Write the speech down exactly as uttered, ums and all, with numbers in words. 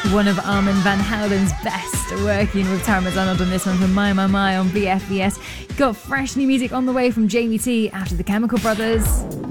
One of Armand Van Helden's best, working with Tara McDonald on this one from My My My on V F V S. Got fresh new music on the way from Jamie T after the Chemical Brothers.